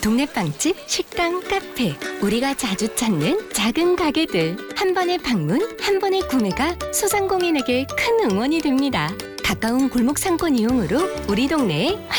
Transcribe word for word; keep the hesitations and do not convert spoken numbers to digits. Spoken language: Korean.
동네 빵집, 식당, 카페, 우리가 자주 찾는 작은 가게들. 한 번의 방문, 한 번의 구매가 소상공인에게 큰 응원이 됩니다. 가까운 골목 상권 이용으로 우리 동네에